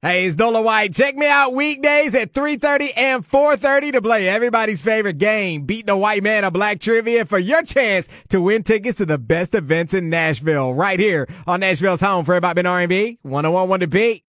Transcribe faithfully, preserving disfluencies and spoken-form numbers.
Hey, it's Dola White. Check me out weekdays at three thirty and four thirty to play everybody's favorite game, Beat the White Man of Black Trivia, for your chance to win tickets to the best events in Nashville, right here on Nashville's home for Hip Hop and R and B, one oh one point one The Beat.